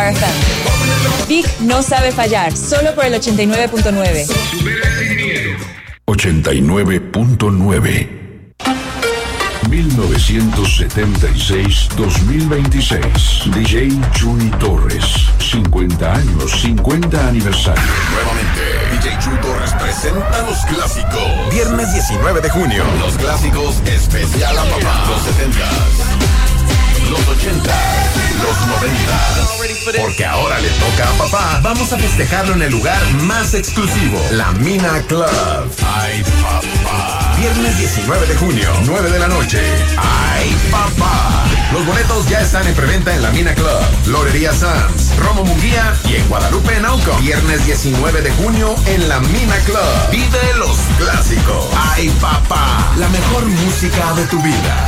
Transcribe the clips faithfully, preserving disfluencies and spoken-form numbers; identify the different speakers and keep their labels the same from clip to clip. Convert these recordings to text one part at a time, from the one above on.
Speaker 1: Star F M. Vic no sabe fallar, solo por el ochenta y nueve punto nueve.
Speaker 2: ochenta y nueve punto nueve. mil novecientos setenta y seis a dos mil veintiséis. D J Chuy Torres. cincuenta años, cincuenta aniversario.
Speaker 3: Nuevamente, D J Chuy Torres presenta los clásicos. Viernes diecinueve de junio. Los clásicos especial a papá. Los setentas, los ochentas, los noventas. Porque ahora le toca a papá. Vamos a festejarlo en el lugar más exclusivo, la Mina Club. Ay, papá. Viernes diecinueve de junio, nueve de la noche. ¡Ay, papá! Los boletos ya están en preventa en la Mina Club, Lorería Sanz, Romo Munguía y en Guadalupe, Nauco. Viernes diecinueve de junio en la Mina Club. Vive los clásicos. ¡Ay, papá! La mejor música de tu vida.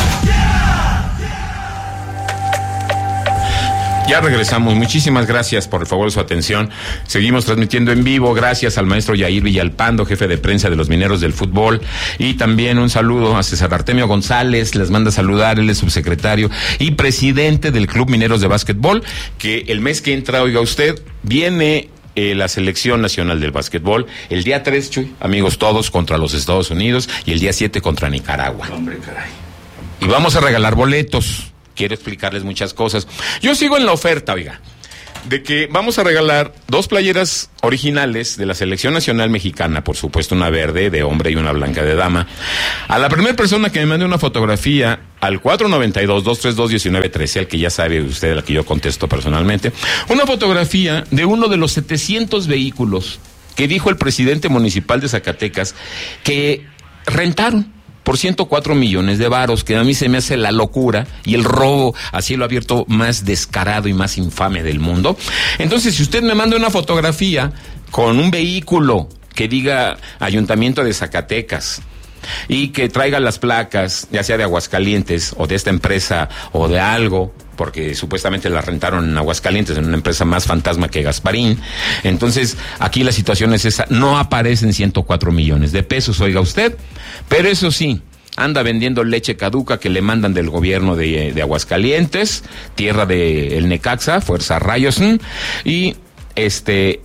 Speaker 4: Ya regresamos. Muchísimas gracias por el favor de su atención. Seguimos transmitiendo en vivo. Gracias al maestro Yair Villalpando, jefe de prensa de los Mineros del Fútbol. Y también un saludo a César Artemio González. Les manda a saludar. Él es subsecretario y presidente del Club Mineros de Básquetbol. Que el mes que entra, oiga usted, viene eh, la selección nacional del básquetbol. El día tres, Chuy, amigos todos, contra los Estados Unidos. Y el día siete contra Nicaragua.
Speaker 5: Hombre, caray.
Speaker 4: Y vamos a regalar boletos. Quiero explicarles muchas cosas. Yo sigo en la oferta, oiga, de que vamos a regalar dos playeras originales de la Selección Nacional Mexicana, por supuesto una verde de hombre y una blanca de dama, a la primera persona que me mande una fotografía al cuatro nueve dos, dos tres dos, uno nueve uno tres, al que ya sabe usted, al que yo contesto personalmente, una fotografía de uno de los setecientos vehículos que dijo el presidente municipal de Zacatecas que rentaron por ciento cuatro millones de varos, que a mí se me hace la locura y el robo a cielo abierto más descarado y más infame del mundo. Entonces, si usted me manda una fotografía con un vehículo que diga Ayuntamiento de Zacatecas y que traiga las placas, ya sea de Aguascalientes o de esta empresa o de algo, porque supuestamente la rentaron en Aguascalientes, en una empresa más fantasma que Gasparín. Entonces, aquí la situación es esa, no aparecen ciento cuatro millones de pesos, oiga usted, pero eso sí, anda vendiendo leche caduca que le mandan del gobierno de, de Aguascalientes, tierra de el Necaxa, Fuerza Rayos, y este,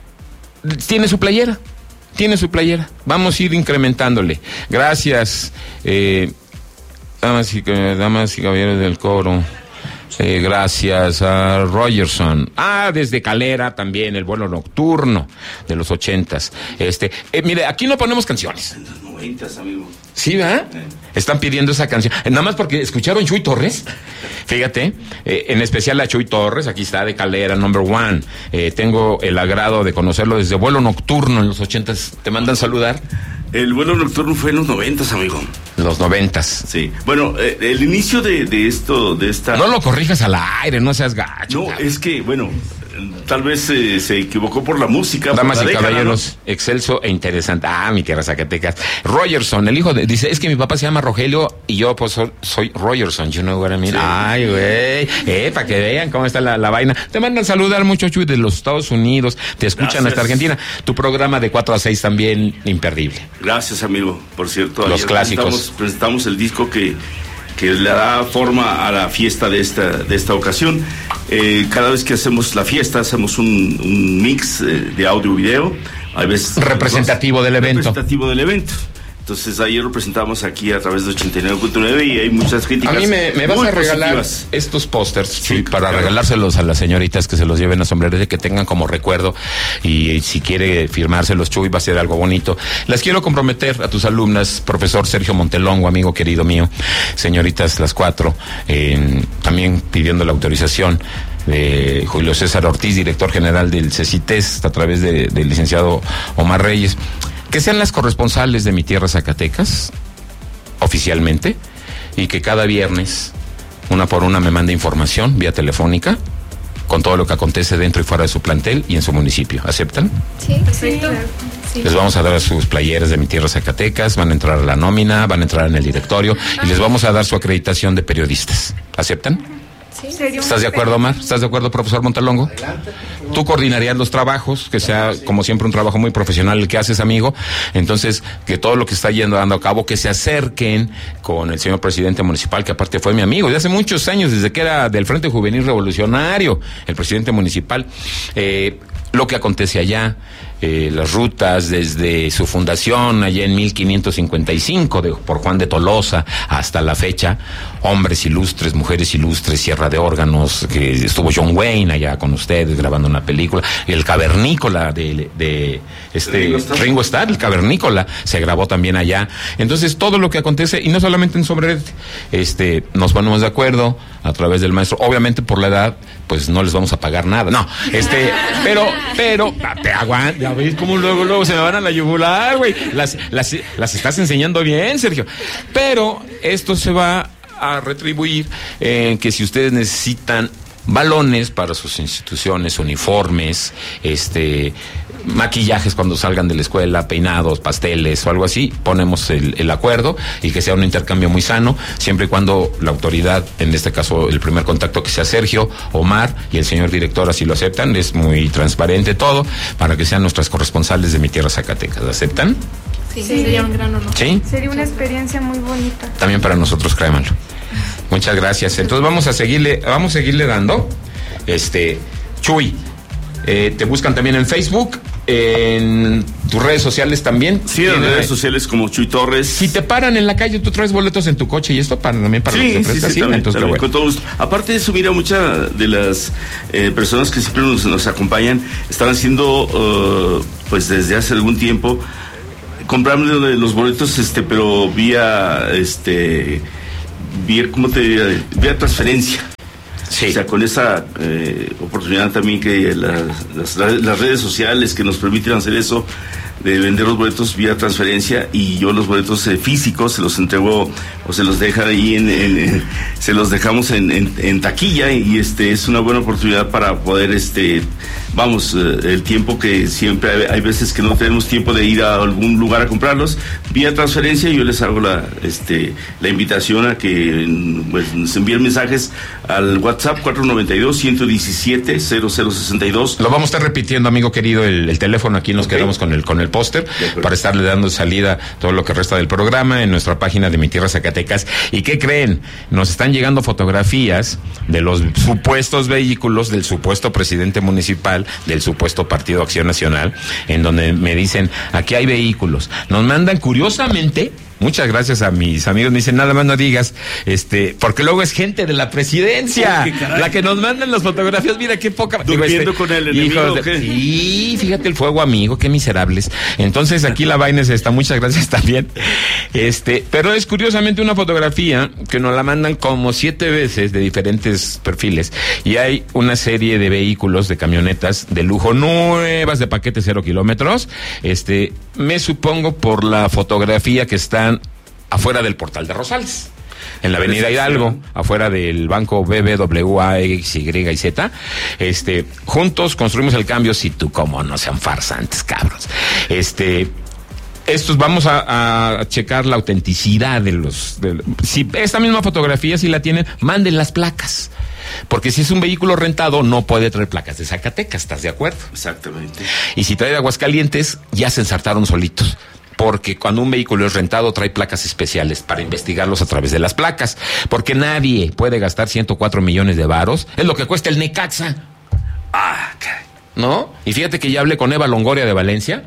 Speaker 4: tiene su playera, tiene su playera, vamos a ir incrementándole. Gracias, eh, damas y, damas y caballeros del coro. Eh, gracias a Rogerson. Ah, desde Calera también, el vuelo nocturno de los ochentas. Este, eh, mire, aquí no ponemos canciones.
Speaker 5: En los noventas, amigo.
Speaker 4: ¿Sí, verdad? Eh. Están pidiendo esa canción. Eh, nada más porque escucharon Chuy Torres. Fíjate, eh, en especial a Chuy Torres, aquí está de Calera, number one. Eh, tengo el agrado de conocerlo desde vuelo nocturno en los ochentas. ¿Te mandan saludar?
Speaker 5: El vuelo nocturno fue en los noventas, amigo.
Speaker 4: Los noventas.
Speaker 5: Sí. Bueno, eh, el inicio de, de esto, de esta...
Speaker 4: No lo corrijas al aire, no seas gacho.
Speaker 5: No, cabrón. Es que, bueno, tal vez eh, se equivocó por la música.
Speaker 4: Damas
Speaker 5: por la
Speaker 4: y
Speaker 5: década,
Speaker 4: caballeros, ¿no? Excelso e interesante. Ah, mi tierra Zacatecas. Rogerson, el hijo de... Dice, es que mi papá se llama Rogelio y yo pues soy Rogerson, you know what I mean? Sí. Ay, güey. Eh, para que vean cómo está la, la vaina. Te mandan saludar mucho, Chuy, de los Estados Unidos. Te escuchan Gracias. Hasta Argentina. Tu programa de cuatro a seis también imperdible.
Speaker 5: Gracias, amigo. Por cierto,
Speaker 4: los clásicos.
Speaker 5: Presentamos, presentamos el disco que, que le da forma a la fiesta de esta, de esta ocasión. Eh, cada vez que hacemos la fiesta, hacemos un, un mix eh, de audio y video. A veces,
Speaker 4: representativo del evento.
Speaker 5: Representativo del evento. Entonces ayer lo presentamos aquí a través de ochenta y nueve punto nueve y hay muchas críticas.
Speaker 4: A mí me, me vas a regalar positivas. Estos pósters, sí, para claro. regalárselos a las señoritas que se los lleven a sombreros y que tengan como recuerdo, y, y si quiere firmárselos, Chuy, va a ser algo bonito. Las quiero comprometer a tus alumnas, profesor Sergio Montelongo, amigo querido mío, señoritas las cuatro, eh, también pidiendo la autorización de Julio César Ortiz, director general del CECITES, a través de, del licenciado Omar Reyes, que sean las corresponsales de mi tierra Zacatecas, oficialmente, y que cada viernes, una por una, me mande información vía telefónica con todo lo que acontece dentro y fuera de su plantel y en su municipio. ¿Aceptan?
Speaker 6: Sí, perfecto. Sí.
Speaker 4: Les vamos a dar sus playeras de mi tierra Zacatecas, van a entrar a la nómina, van a entrar en el directorio y les vamos a dar su acreditación de periodistas. ¿Aceptan?
Speaker 6: Sí. Sería
Speaker 4: ¿Estás de acuerdo, Omar? ¿Estás de acuerdo, profesor Montelongo? Tú coordinarías los trabajos, que sea, como siempre, un trabajo muy profesional el que haces, amigo. Entonces, que todo lo que está yendo dando a cabo, que se acerquen con el señor presidente municipal, que aparte fue mi amigo de hace muchos años, desde que era del Frente Juvenil Revolucionario, el presidente municipal. Eh, lo que acontece allá, eh, las rutas desde su fundación allá en mil quinientos cincuenta y cinco de, por Juan de Tolosa hasta la fecha, hombres ilustres, mujeres ilustres, Sierra de Órganos, que estuvo John Wayne allá con ustedes grabando una película, el Cavernícola de, de este Ringo Starr. Ringo Starr, el Cavernícola se grabó también allá. Entonces todo lo que acontece, y no solamente en Sombrerete, este, nos ponemos de acuerdo a través del maestro, obviamente por la edad, pues no les vamos a pagar nada, no, este, pero, pero, te aguanta, ya ves cómo luego, luego se me van a la yugular, güey, las, las, las estás enseñando bien, Sergio, pero esto se va a retribuir en que si ustedes necesitan balones para sus instituciones, uniformes, este, maquillajes cuando salgan de la escuela, peinados, pasteles o algo así, ponemos el, el acuerdo y que sea un intercambio muy sano, siempre y cuando la autoridad, en este caso el primer contacto que sea Sergio, Omar y el señor director así lo aceptan, es muy transparente todo, para que sean nuestras corresponsales de Mi Tierra Zacatecas. ¿Aceptan?
Speaker 6: Sí, sí, sería un gran honor.
Speaker 4: ¿Sí?
Speaker 6: Sería una experiencia muy bonita.
Speaker 4: También para nosotros, créanmelo. Muchas gracias. Entonces vamos a seguirle, vamos a seguirle dando. Este, Chuy, eh, te buscan también en Facebook, en tus redes sociales también.
Speaker 5: Sí, en redes sociales como Chuy Torres.
Speaker 4: Si te paran en la calle, tú traes boletos en tu coche y esto para también para
Speaker 5: sí,
Speaker 4: los que
Speaker 5: sí,
Speaker 4: prestas,
Speaker 5: sí,
Speaker 4: sí,
Speaker 5: también,
Speaker 4: entonces
Speaker 5: también,
Speaker 4: bueno.
Speaker 5: con todo gusto. Aparte de eso, mira, muchas de las eh, personas que siempre nos, nos acompañan están haciendo, uh, pues desde hace algún tiempo, comprando los boletos, este, pero vía, este, vía, ¿cómo te diría? Vía transferencia.
Speaker 4: Sí.
Speaker 5: O sea, con esa eh, oportunidad también que la, las, las redes sociales que nos permiten hacer eso, de vender los boletos vía transferencia, y yo los boletos eh, físicos se los entrego o se los dejan ahí en, en, en se los dejamos en, en, en taquilla, y este es una buena oportunidad para poder, este, vamos, eh, el tiempo que siempre hay, hay veces que no tenemos tiempo de ir a algún lugar a comprarlos, vía transferencia yo les hago la, este, la invitación a que pues, nos envíen mensajes al WhatsApp cuatro nueve dos, uno uno siete, cero cero seis dos.
Speaker 4: Lo vamos a estar repitiendo, amigo querido, el, el teléfono, aquí nos okay. quedamos con el con el póster para estarle dando salida todo lo que resta del programa en nuestra página de Mi Tierra Zacatecas. ¿Y qué creen? Nos están llegando fotografías de los supuestos vehículos del supuesto presidente municipal, del supuesto Partido Acción Nacional, en donde me dicen, aquí hay vehículos. Nos mandan curiosamente, muchas gracias a mis amigos, me dicen, nada más no digas, este, porque luego es gente de la presidencia, oh, la que nos mandan las fotografías, mira qué poca.
Speaker 5: Durmiendo este, con el enemigo.
Speaker 4: De, sí, fíjate el fuego, amigo, qué miserables. Entonces aquí la vaina es esta, muchas gracias también. Este, pero es curiosamente una fotografía que nos la mandan como siete veces de diferentes perfiles, y hay una serie de vehículos, de camionetas de lujo, nuevas, de paquete cero kilómetros, este, me supongo por la fotografía que están afuera del Portal de Rosales, en la avenida Hidalgo, afuera del banco B B W A X Y y Z. Este, juntos construimos el cambio, si tú como no sean farsantes, cabros. Este, estos vamos a, a checar la autenticidad de los, de, si esta misma fotografía si la tienen, manden las placas. Porque si es un vehículo rentado, no puede traer placas de Zacatecas, ¿estás de acuerdo?
Speaker 5: Exactamente.
Speaker 4: Y si trae de Aguascalientes, ya se ensartaron solitos. Porque cuando un vehículo es rentado trae placas especiales para investigarlos a través de las placas, porque nadie puede gastar ciento cuatro millones de varos, es lo que cuesta el Necaxa. Ah, ¿no? Y fíjate que ya hablé con Eva Longoria de Valencia,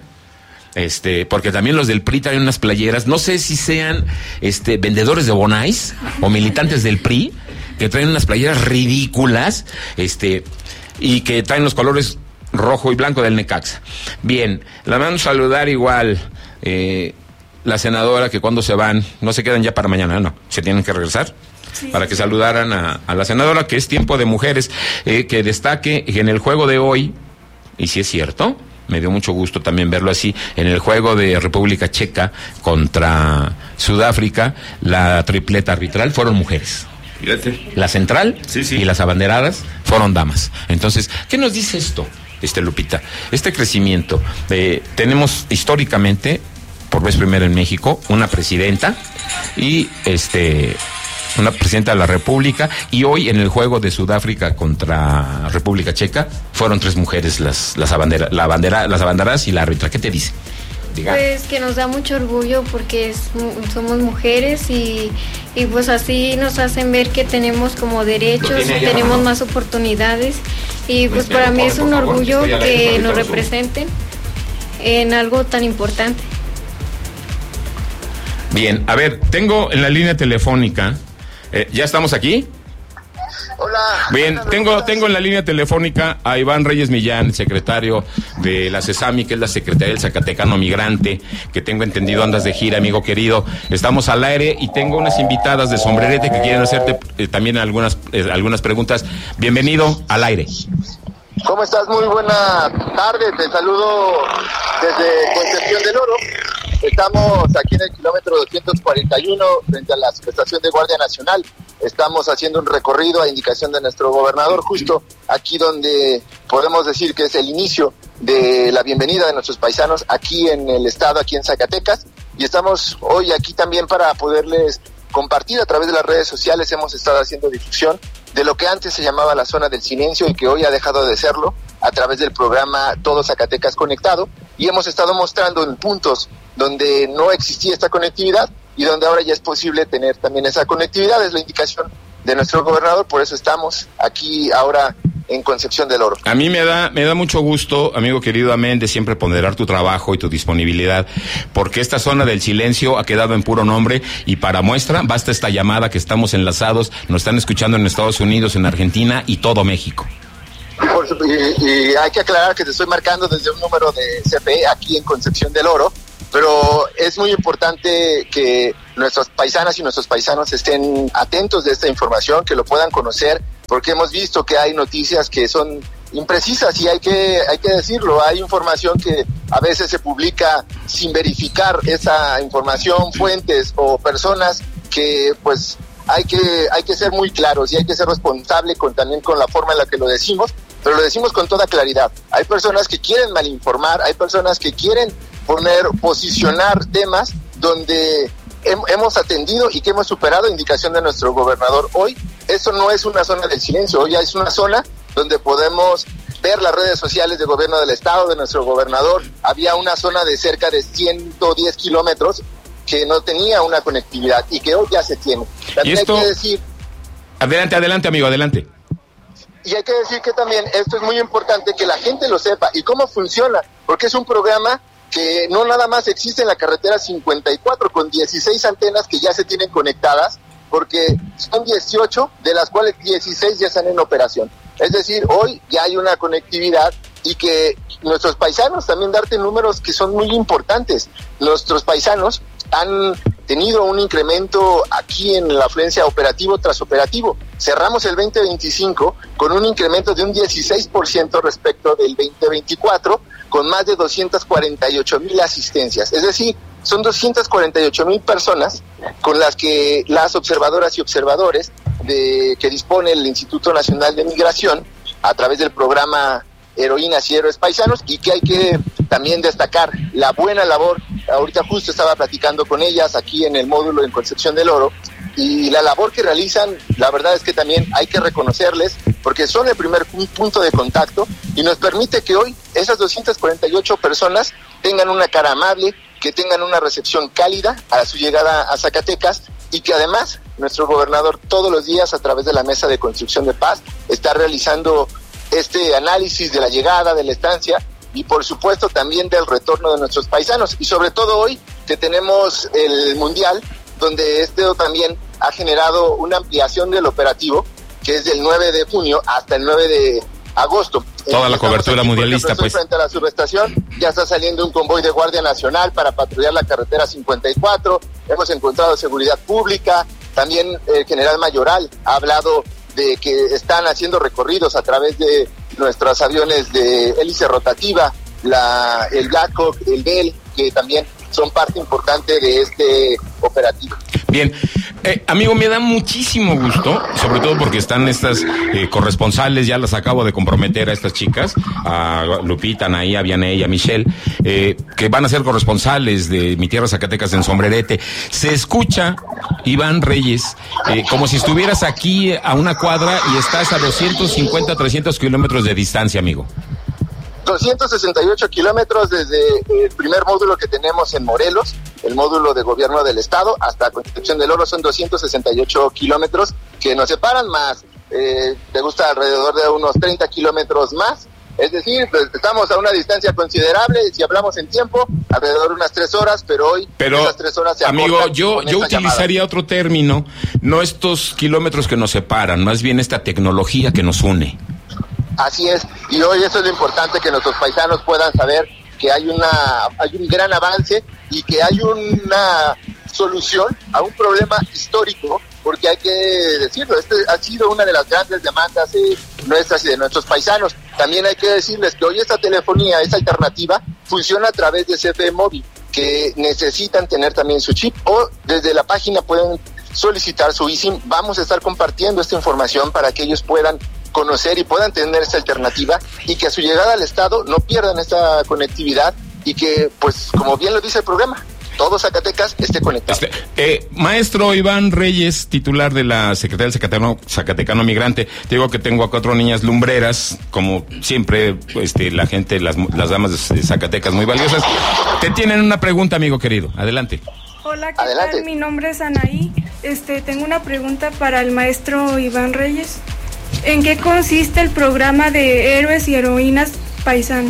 Speaker 4: este, porque también los del P R I traen unas playeras, no sé si sean este vendedores de Bonais o militantes del P R I, que traen unas playeras ridículas, este, y que traen los colores rojo y blanco del Necaxa. Bien, la mando a saludar igual. Eh, la senadora, que cuando se van, no se quedan ya para mañana, no, se tienen que regresar, sí, para que saludaran a, a la senadora, que es tiempo de mujeres, eh, que destaque que en el juego de hoy, y si es cierto, me dio mucho gusto también verlo así, en el juego de República Checa contra Sudáfrica, la tripleta arbitral fueron mujeres.
Speaker 5: Fíjate.
Speaker 4: La central
Speaker 5: sí, sí.
Speaker 4: y las abanderadas fueron damas. Entonces, ¿qué nos dice esto? Este, Lupita, este crecimiento, eh, tenemos históricamente, por vez primera en México, una presidenta y este una presidenta de la República, y hoy en el juego de Sudáfrica contra República Checa fueron tres mujeres las las abandera, la bandera, las abanderadas y la árbitra. ¿Qué te dice? Diga.
Speaker 6: Pues que nos da mucho orgullo porque es, somos mujeres y, y pues así nos hacen ver que tenemos como derechos, tenemos más oportunidades y pues para mí es un orgullo que nos representen en algo tan importante.
Speaker 4: Bien, a ver, tengo en la línea telefónica, eh, ¿ya estamos aquí?
Speaker 7: Hola.
Speaker 4: Bien, tengo tengo en la línea telefónica a Iván Reyes Millán, secretario de la CESAMI, que es la Secretaría del Zacatecano Migrante, que tengo entendido andas de gira, amigo querido. Estamos al aire y tengo unas invitadas de sombrerete que quieren hacerte eh, también algunas eh, algunas preguntas. Bienvenido al aire.
Speaker 7: ¿Cómo estás? Muy buena tarde, te saludo desde Concepción del Oro. Estamos aquí en el kilómetro doscientos cuarenta y uno frente a la estación de Guardia Nacional. Estamos haciendo un recorrido a indicación de nuestro gobernador, justo aquí donde podemos decir que es el inicio de la bienvenida de nuestros paisanos aquí en el estado, aquí en Zacatecas. Y estamos hoy aquí también para poderles compartir a través de las redes sociales. Hemos estado haciendo difusión de lo que antes se llamaba la zona del silencio y que hoy ha dejado de serlo a través del programa Todo Zacatecas Conectado, y hemos estado mostrando en puntos donde no existía esta conectividad y donde ahora ya es posible tener también esa conectividad. Es la indicación de nuestro gobernador, por eso estamos aquí ahora en Concepción del Oro.
Speaker 4: A mí me da me da mucho gusto, amigo querido, amén, de siempre ponderar tu trabajo y tu disponibilidad, porque esta zona del silencio ha quedado en puro nombre, y para muestra basta esta llamada que estamos enlazados, nos están escuchando en Estados Unidos, en Argentina y todo México.
Speaker 7: Y, por, y, y hay que aclarar que te estoy marcando desde un número de C F E aquí en Concepción del Oro, pero es muy importante que nuestras paisanas y nuestros paisanos estén atentos de esta información, que lo puedan conocer, porque hemos visto que hay noticias que son imprecisas y hay que hay que decirlo. Hay información que a veces se publica sin verificar esa información, fuentes o personas que pues hay que hay que ser muy claros y hay que ser responsable con también con la forma en la que lo decimos, pero lo decimos con toda claridad. Hay personas que quieren malinformar, hay personas que quieren poner, posicionar temas donde hemos atendido y que hemos superado indicación de nuestro gobernador. Hoy eso no es una zona del silencio, hoy es una zona donde podemos ver las redes sociales del gobierno del estado, de nuestro gobernador. Había una zona de cerca de ciento diez kilómetros que no tenía una conectividad y que hoy ya se tiene. También
Speaker 4: esto...
Speaker 7: hay que decir...
Speaker 4: Adelante, adelante, amigo, adelante.
Speaker 7: Y hay que decir que también esto es muy importante que la gente lo sepa y cómo funciona, porque es un programa que no nada más existe en la carretera cincuenta y cuatro con dieciséis antenas que ya se tienen conectadas, porque son dieciocho, de las cuales dieciséis ya están en operación. Es decir, hoy ya hay una conectividad y que nuestros paisanos, también darte números que son muy importantes. Nuestros paisanos han tenido un incremento aquí en la afluencia operativo tras operativo. Cerramos el veinte veinticinco con un incremento de un dieciséis por ciento respecto del veinte veinticuatro, con más de doscientas cuarenta y ocho mil asistencias. Es decir, son doscientas cuarenta y ocho mil personas con las que las observadoras y observadores de que dispone el Instituto Nacional de Migración a través del programa Heroínas y Héroes Paisanos, y que hay que también destacar la buena labor. Ahorita justo estaba platicando con ellas aquí en el módulo en Concepción del Oro, y la labor que realizan, la verdad es que también hay que reconocerles, porque son el primer punto de contacto y nos permite que hoy esas doscientas cuarenta y ocho personas tengan una cara amable, que tengan una recepción cálida a su llegada a Zacatecas, y que además nuestro gobernador todos los días a través de la Mesa de Construcción de Paz está realizando este análisis de la llegada, de la estancia y por supuesto también del retorno de nuestros paisanos, y sobre todo hoy que tenemos el Mundial, donde este también ha generado una ampliación del operativo, que es del nueve de junio hasta el nueve de agosto.
Speaker 4: Toda la cobertura mundialista, pues.
Speaker 7: Frente a la subestación ya está saliendo un convoy de Guardia Nacional para patrullar la carretera cincuenta y cuatro. Hemos encontrado seguridad pública. También el general Mayoral ha hablado de que están haciendo recorridos a través de nuestros aviones de hélice rotativa, la, el Blackhawk, el Bell, que también son parte importante de este operativo.
Speaker 4: Bien, Eh, amigo, me da muchísimo gusto, sobre todo porque están estas eh, corresponsales, ya las acabo de comprometer a estas chicas, a Lupita, a Anaí, a Vianey y a Michelle, eh, que van a ser corresponsales de Mi Tierra Zacatecas en Sombrerete. Se escucha, Iván Reyes, eh, como si estuvieras aquí a una cuadra y estás a doscientos cincuenta, trescientos kilómetros de distancia, amigo.
Speaker 7: doscientos sesenta y ocho kilómetros desde el primer módulo que tenemos en Morelos, el módulo de gobierno del estado, hasta Constitución del Oro, son doscientos sesenta y ocho kilómetros que nos separan más, eh, te gusta alrededor de unos treinta kilómetros más, es decir, pues, estamos a una distancia considerable, si hablamos en tiempo, alrededor de unas tres horas, pero hoy
Speaker 4: pero,
Speaker 7: esas tres horas se
Speaker 4: amigo, yo, yo utilizaría
Speaker 7: llamada.
Speaker 4: Otro término, no estos kilómetros que nos separan, más bien esta tecnología que nos une.
Speaker 7: Así es, y hoy eso es lo importante, que nuestros paisanos puedan saber que hay una hay un gran avance y que hay una solución a un problema histórico, porque hay que decirlo, este ha sido una de las grandes demandas de nuestras y de nuestros paisanos. También hay que decirles que hoy esta telefonía, esta alternativa, funciona a través de C F E Móvil, que necesitan tener también su chip, o desde la página pueden solicitar su eSIM. Vamos a estar compartiendo esta información para que ellos puedan conocer y puedan tener esta alternativa, y que a su llegada al estado no pierdan esta conectividad, y que, pues, como bien lo dice el programa, todo Zacatecas esté conectado.
Speaker 4: Este, eh, maestro Iván Reyes, titular de la Secretaría del Zacatecano, Zacatecano Migrante, te digo que tengo a cuatro niñas lumbreras, como siempre, este, la gente, las, las damas de Zacatecas muy valiosas. Te tienen una pregunta, amigo querido, adelante.
Speaker 8: Hola, ¿qué
Speaker 7: Adelante.
Speaker 8: tal? Mi nombre es Anaí. Este, tengo una pregunta para el maestro Iván Reyes. ¿En qué consiste el programa de héroes y heroínas paisanos?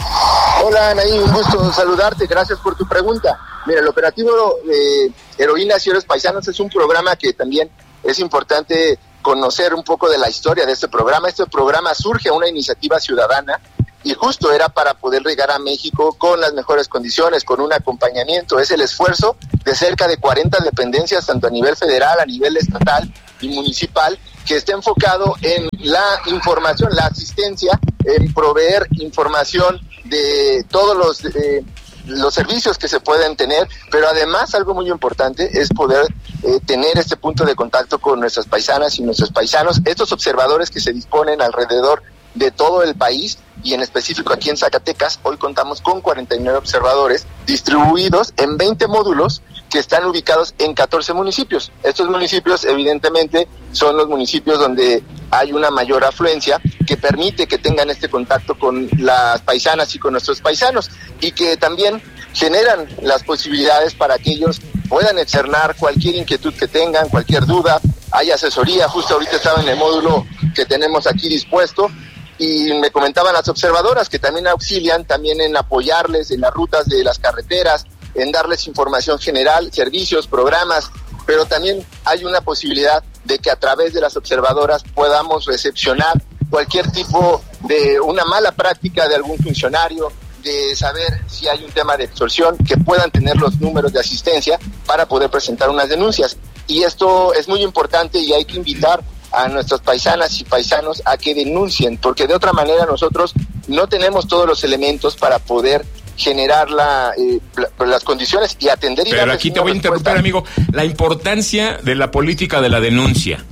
Speaker 7: Hola, Anaí, un gusto saludarte, gracias por tu pregunta. Mira, el operativo de Heroínas y Héroes Paisanos es un programa que también es importante conocer un poco de la historia de este programa. Este programa surge a una iniciativa ciudadana y justo era para poder llegar a México con las mejores condiciones, con un acompañamiento. Es el esfuerzo de cerca de cuarenta dependencias, tanto a nivel federal, a nivel estatal y municipal, que está enfocado en la información, la asistencia, en proveer información de todos los eh, los servicios que se pueden tener, pero además algo muy importante es poder eh, tener este punto de contacto con nuestras paisanas y nuestros paisanos, estos observadores que se disponen alrededor de todo el país, y en específico aquí en Zacatecas. Hoy contamos con cuarenta y nueve observadores distribuidos en veinte módulos que están ubicados en catorce municipios. Estos municipios evidentemente son los municipios donde hay una mayor afluencia, que permite que tengan este contacto con las paisanas y con nuestros paisanos, y que también generan las posibilidades para que ellos puedan externar cualquier inquietud que tengan, cualquier duda. Hay asesoría. Justo ahorita estaba en el módulo que tenemos aquí dispuesto, y me comentaban las observadoras que también auxilian también en apoyarles en las rutas de las carreteras, en darles información general, servicios, programas, pero también hay una posibilidad de que a través de las observadoras podamos recepcionar cualquier tipo de una mala práctica de algún funcionario, de saber si hay un tema de extorsión, que puedan tener los números de asistencia para poder presentar unas denuncias. Y esto es muy importante, y hay que invitar a nuestras paisanas y paisanos a que denuncien, porque de otra manera nosotros no tenemos todos los elementos para poder generar la, eh, la, las condiciones y atender. Y
Speaker 4: Pero aquí te voy a interrumpir, amigo, la importancia de la política de la denuncia.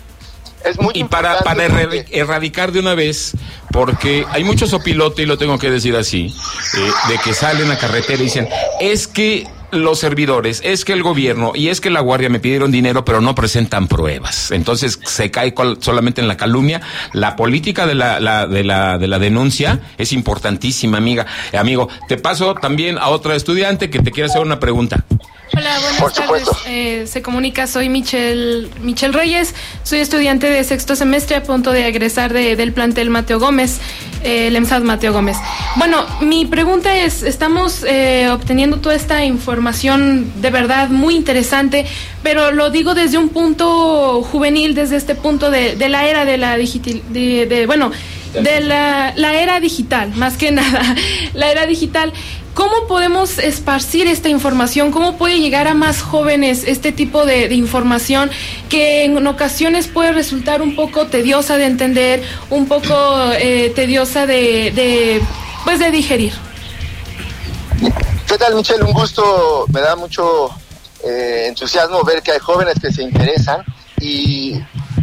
Speaker 7: Es muy
Speaker 4: y para, para
Speaker 7: porque...
Speaker 4: erradicar de una vez, porque hay muchos opilotes, y lo tengo que decir así, eh, de que salen a carretera y dicen, es que los servidores, es que el gobierno y es que la guardia me pidieron dinero, pero no presentan pruebas. Entonces se cae solamente en la calumnia. La política de la, la, de la, de la denuncia es importantísima, amiga. Eh, amigo, te paso también a otra estudiante que te quiere hacer una pregunta.
Speaker 8: Hola, buenas tardes. Eh, se comunica, soy Michelle, Michelle Reyes, soy estudiante de sexto semestre a punto de egresar de, del plantel Mateo Gómez, eh, el EMSAD Mateo Gómez. Bueno, mi pregunta es, estamos eh, obteniendo toda esta información de verdad muy interesante, pero lo digo desde un punto juvenil, desde este punto de, de la era de la digital, de, de, bueno, de la, la era digital, más que nada, la era digital. ¿Cómo podemos esparcir esta información? ¿Cómo puede llegar a más jóvenes este tipo de, de información que en ocasiones puede resultar un poco tediosa de entender, un poco eh, tediosa de, de, pues de digerir?
Speaker 7: ¿Qué tal, Michelle? Un gusto, me da mucho eh, entusiasmo ver que hay jóvenes que se interesan y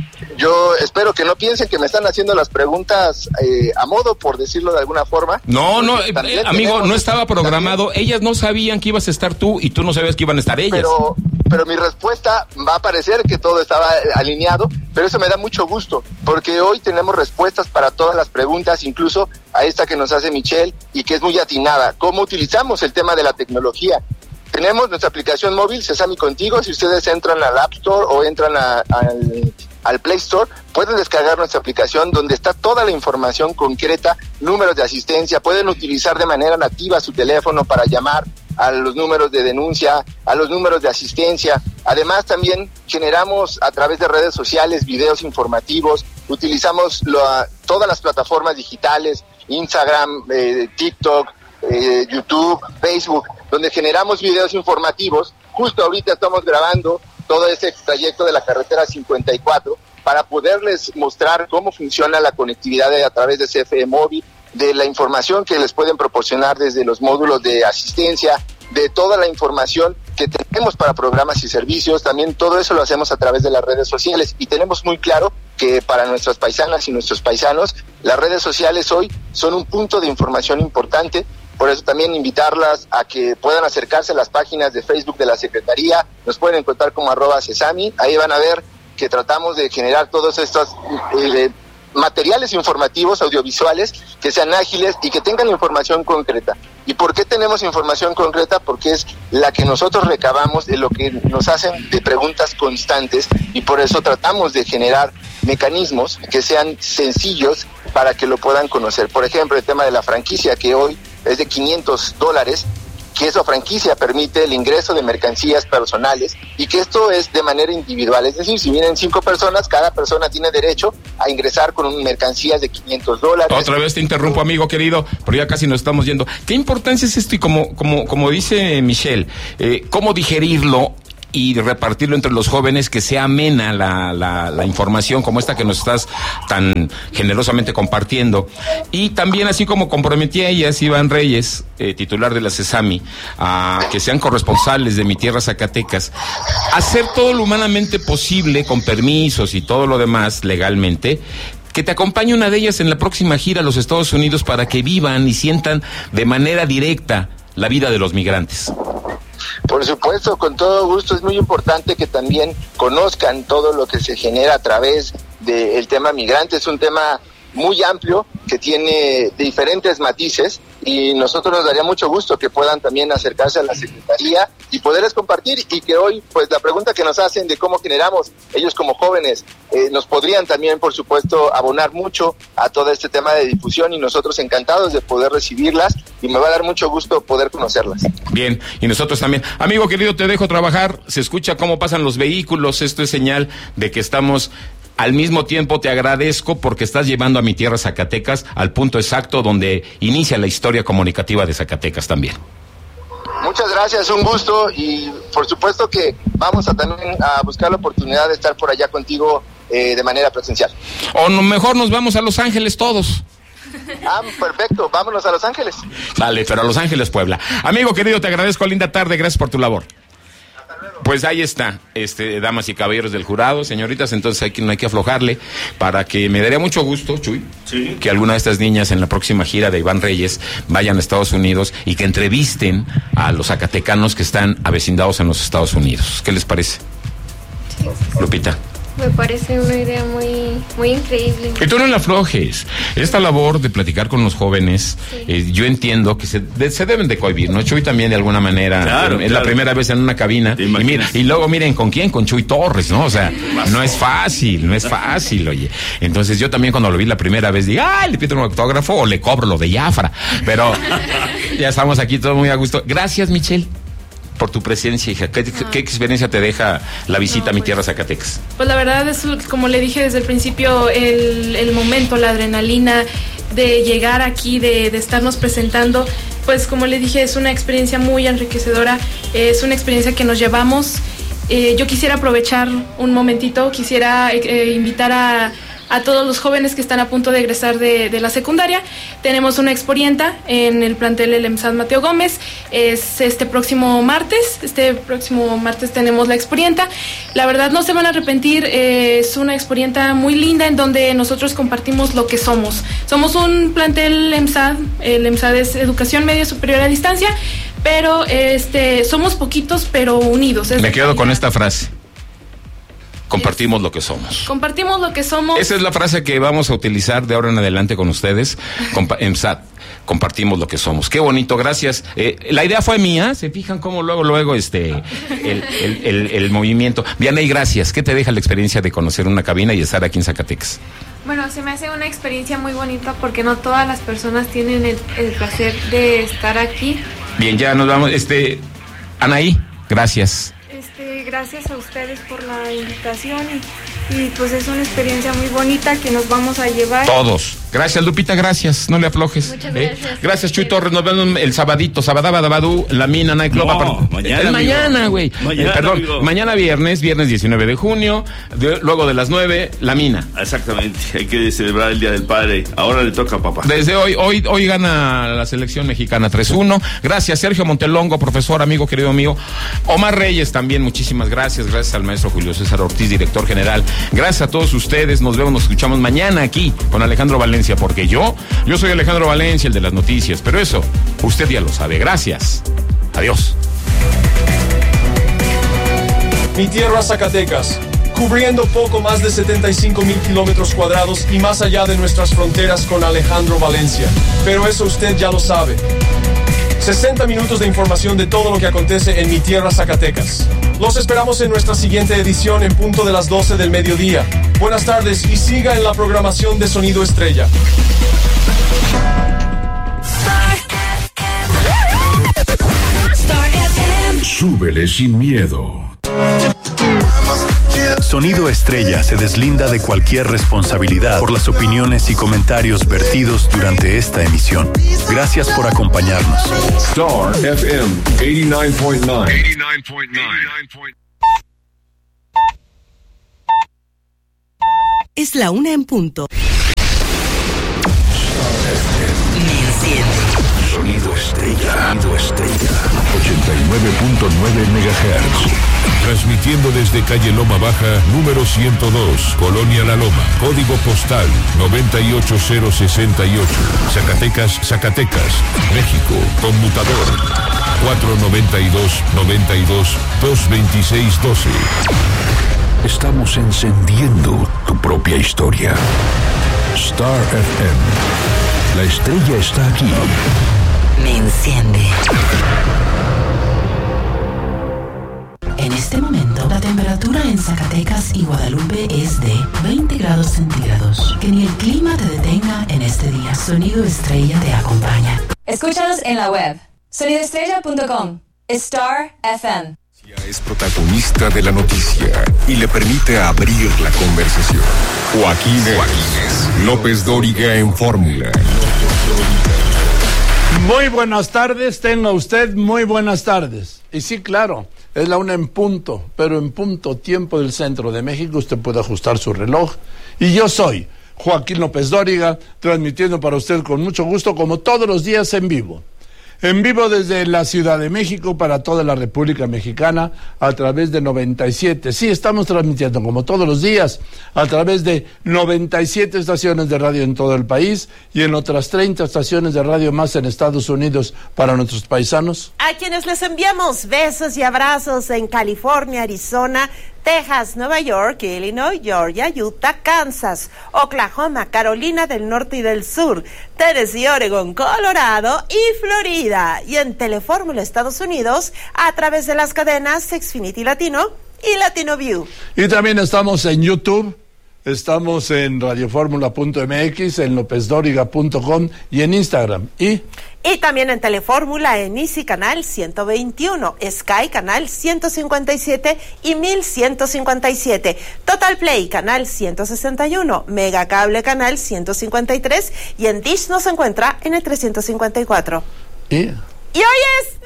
Speaker 7: yo espero que no piensen que me están haciendo las preguntas eh, a modo, por decirlo de alguna forma.
Speaker 4: No, no, eh, amigo, no estaba programado. También, ellas no sabían que ibas a estar tú y tú no sabías que iban a estar ellas.
Speaker 7: Pero, pero mi respuesta va a parecer que todo estaba alineado, pero eso me da mucho gusto, porque hoy tenemos respuestas para todas las preguntas, incluso a esta que nos hace Michelle y que es muy atinada. ¿Cómo utilizamos el tema de la tecnología? Tenemos nuestra aplicación móvil, Sesami Contigo. Si ustedes entran al App Store o entran a, al, al Play Store, pueden descargar nuestra aplicación donde está toda la información concreta, números de asistencia, pueden utilizar de manera nativa su teléfono para llamar a los números de denuncia, a los números de asistencia. Además, también generamos a través de redes sociales videos informativos, utilizamos lo, todas las plataformas digitales, Instagram, eh, TikTok, eh, YouTube, Facebook, donde generamos videos informativos. Justo ahorita estamos grabando todo ese trayecto de la carretera cincuenta y cuatro para poderles mostrar cómo funciona la conectividad de, a través de C F E Móvil, de la información que les pueden proporcionar desde los módulos de asistencia, de toda la información que tenemos para programas y servicios. También todo eso lo hacemos a través de las redes sociales y tenemos muy claro que para nuestras paisanas y nuestros paisanos las redes sociales hoy son un punto de información importante. Por eso también invitarlas a que puedan acercarse a las páginas de Facebook de la Secretaría. Nos pueden encontrar como arroba Sesami. Ahí van a ver que tratamos de generar todos estos eh, materiales informativos, audiovisuales, que sean ágiles y que tengan información concreta. ¿Y por qué tenemos información concreta? Porque es la que nosotros recabamos de lo que nos hacen de preguntas constantes, y por eso tratamos de generar mecanismos que sean sencillos para que lo puedan conocer. Por ejemplo, el tema de la franquicia, que hoy es de quinientos dólares, que esa franquicia permite el ingreso de mercancías personales y que esto es de manera individual. Es decir, si vienen cinco personas, cada persona tiene derecho a ingresar con mercancías de quinientos dólares.
Speaker 4: Otra vez te interrumpo, amigo querido, pero ya casi nos estamos yendo. ¿Qué importancia es esto? Y como, como, como dice Michelle, eh, ¿cómo digerirlo y repartirlo entre los jóvenes, que sea amena la, la, la información como esta que nos estás tan generosamente compartiendo? Y también, así como comprometí a ellas, Iván Reyes, eh, titular de la Sesami, a que sean corresponsales de Mi Tierra Zacatecas, hacer todo lo humanamente posible, con permisos y todo lo demás legalmente, que te acompañe una de ellas en la próxima gira a los Estados Unidos para que vivan y sientan de manera directa la vida de los migrantes.
Speaker 7: Por supuesto, con todo gusto. Es muy importante que también conozcan todo lo que se genera a través del tema migrante. Es un tema muy amplio que tiene diferentes matices y nosotros nos daría mucho gusto que puedan también acercarse a la Secretaría y poderles compartir, y que hoy, pues la pregunta que nos hacen de cómo generamos, ellos como jóvenes, eh, nos podrían también, por supuesto, abonar mucho a todo este tema de difusión, y nosotros encantados de poder recibirlas, y me va a dar mucho gusto poder conocerlas.
Speaker 4: Bien, y nosotros también. Amigo querido, te dejo trabajar, se escucha cómo pasan los vehículos, esto es señal de que estamos... Al mismo tiempo te agradezco porque estás llevando a Mi Tierra Zacatecas al punto exacto donde inicia la historia comunicativa de Zacatecas también.
Speaker 7: Muchas gracias, un gusto, y por supuesto que vamos a también a buscar la oportunidad de estar por allá contigo eh, de manera presencial.
Speaker 4: O no, mejor nos vamos a Los Ángeles todos.
Speaker 7: Ah, perfecto, vámonos a Los Ángeles.
Speaker 4: Vale, pero a Los Ángeles, Puebla. Amigo querido, te agradezco, linda tarde, gracias por tu labor. Pues ahí está, este, damas y caballeros del jurado, señoritas, entonces hay que, no hay que aflojarle, para que me daría mucho gusto, Chuy, sí, que alguna de estas niñas en la próxima gira de Iván Reyes vayan a Estados Unidos y que entrevisten a los zacatecanos que están avecindados en los Estados Unidos. ¿Qué les parece?
Speaker 6: Sí.
Speaker 4: Lupita.
Speaker 6: Me parece una idea muy muy increíble.
Speaker 4: Y tú no la aflojes. Esta labor de platicar con los jóvenes, sí. eh, yo entiendo que se, de, se deben de cohibir, ¿no? Chuy también de alguna manera, claro, es claro. La primera vez en una cabina. Y, mira, y luego miren, ¿con quién? Con Chuy Torres, ¿no? O sea, no es fácil, no es fácil, oye. Entonces yo también cuando lo vi la primera vez dije, ¡ay, le pido un autógrafo o le cobro lo de Jafra! Pero ya estamos aquí todos muy a gusto. Gracias, Michelle, por tu presencia, hija. ¿Qué, ah. ¿Qué experiencia te deja la visita no, pues, a Mi Tierra Zacatecas?
Speaker 8: Pues la verdad es, como le dije desde el principio, el, el momento, la adrenalina de llegar aquí, de, de estarnos presentando, pues como le dije, es una experiencia muy enriquecedora, es una experiencia que nos llevamos. Eh, yo quisiera aprovechar un momentito, quisiera eh, invitar a a todos los jóvenes que están a punto de egresar de, de la secundaria. Tenemos una exporienta en el plantel El EMSAD Mateo Gómez. Es este próximo martes. Este próximo martes tenemos la exporienta. La verdad no se van a arrepentir. Eh, es una exporienta muy linda en donde nosotros compartimos lo que somos. Somos un plantel EMSAD. El EMSAD es Educación Media Superior a Distancia. Pero este somos poquitos pero unidos.
Speaker 4: Me quedo con esta frase. Compartimos lo que somos.
Speaker 8: Compartimos lo que somos.
Speaker 4: Esa es la frase que vamos a utilizar de ahora en adelante con ustedes. Compa- EMSAD, compartimos lo que somos. Qué bonito, gracias. Eh, la idea fue mía, se fijan cómo luego, luego, este, el, el, el, el movimiento. Vianey, gracias. ¿Qué te deja la experiencia de conocer una cabina y estar aquí en Zacatecas?
Speaker 9: Bueno, se me hace una experiencia muy bonita porque no todas las personas tienen el, el placer de estar aquí.
Speaker 4: Bien, ya nos vamos. Este, Anaí, gracias.
Speaker 9: Este, gracias a ustedes por la invitación y, y pues es una experiencia muy bonita que nos vamos a llevar.
Speaker 4: Todos. Gracias, Lupita, gracias. No le aflojes.
Speaker 9: Muchas
Speaker 4: ¿eh?
Speaker 9: gracias.
Speaker 4: Gracias, Chuy Torres. Nos vemos el sabadito, sabadabadabadú, la mina, Nightclub.
Speaker 5: No, mañana,
Speaker 4: es mañana,
Speaker 5: amigo.
Speaker 4: güey.
Speaker 5: Mañana,
Speaker 4: Eh, perdón,
Speaker 5: amigo.
Speaker 4: mañana viernes, viernes diecinueve de junio, de- luego de las nueve, la mina.
Speaker 5: Exactamente, hay que celebrar el Día del Padre. Ahora le toca a papá.
Speaker 4: Desde hoy, hoy, hoy gana la selección mexicana tres uno. Gracias, Sergio Montelongo, profesor, amigo, querido mío. Omar Reyes también, muchísimas gracias. Gracias al maestro Julio César Ortiz, director general. Gracias a todos ustedes. Nos vemos, nos escuchamos mañana aquí con Alejandro Valencia, porque yo, yo soy Alejandro Valencia, el de las noticias. Pero eso, usted ya lo sabe. Gracias. Adiós.
Speaker 10: Mi tierra Zacatecas, cubriendo poco más de setenta y cinco mil kilómetros cuadrados y más allá de nuestras fronteras con Alejandro Valencia. Pero eso usted ya lo sabe. sesenta minutos de información de todo lo que acontece en mi tierra Zacatecas. Los esperamos en nuestra siguiente edición en punto de las doce del mediodía. Buenas tardes y siga en la programación de Sonido Estrella.
Speaker 2: Súbele sin miedo.
Speaker 11: Sonido Estrella se deslinda de cualquier responsabilidad por las opiniones y comentarios vertidos durante esta emisión. Gracias por acompañarnos.
Speaker 2: Star F M ochenta y nueve punto nueve.
Speaker 12: Es la una en punto.
Speaker 2: Sonido Estrella. Sonido Estrella. ochenta y nueve punto nueve megahertz.
Speaker 13: Transmitiendo desde calle Loma Baja, número ciento dos, Colonia La Loma, código postal noventa y ocho cero sesenta y ocho, Zacatecas, Zacatecas, México, conmutador cuatro noventa y dos, noventa y dos, dos veintiséis doce.
Speaker 2: Estamos encendiendo tu propia historia. Star F M. La estrella está aquí.
Speaker 12: Me enciende. En este momento, la temperatura en Zacatecas y Guadalupe es de veinte grados centígrados. Que ni el clima te detenga en este día. Sonido Estrella te acompaña.
Speaker 1: Escúchanos en la web sonido estrella punto com. Star F M.
Speaker 2: Es protagonista de la noticia y le permite abrir la conversación. Joaquín, Joaquín López Dóriga en Fórmula.
Speaker 14: Muy buenas tardes, tenga usted muy buenas tardes. Y sí, claro, es la una en punto, pero en punto tiempo del centro de México usted puede ajustar su reloj. Y yo soy Joaquín López Dóriga, transmitiendo para usted con mucho gusto, como todos los días, en vivo. En vivo desde la Ciudad de México para toda la República Mexicana a través de noventa y siete. Sí, estamos transmitiendo como todos los días a través de noventa y siete estaciones de radio en todo el país y en otras treinta estaciones de radio más en Estados Unidos para nuestros paisanos.
Speaker 15: A quienes les enviamos besos y abrazos en California, Arizona, Texas, Nueva York, Illinois, Georgia, Utah, Kansas, Oklahoma, Carolina del Norte y del Sur, Tennessee, Oregon, Colorado y Florida. Y en Telefórmula Estados Unidos a través de las cadenas Xfinity Latino y Latino View.
Speaker 14: Y también estamos en YouTube, estamos en radioformula punto m x, en lópez dóriga punto com y en Instagram. Y...
Speaker 15: Y también en Telefórmula en Easy Canal ciento veintiuno, Sky Canal ciento cincuenta y siete y mil ciento cincuenta y siete, Total Play Canal ciento sesenta y uno, Mega Cable Canal ciento cincuenta y tres y en Dish nos encuentra en el trescientos cincuenta y cuatro.
Speaker 14: ¿Y?
Speaker 15: Y hoy es